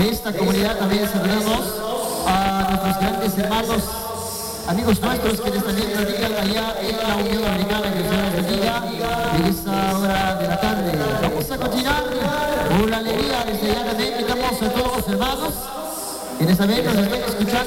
de esta comunidad. También saludamos a nuestros grandes hermanos, amigos nuestros que también radican allá en la Unión Americana, que Dios les bendiga en esta hora de la tarde. Vamos a continuar con la alegría. Desde allá también invitamos a todos los hermanos quienes también nos están escuchando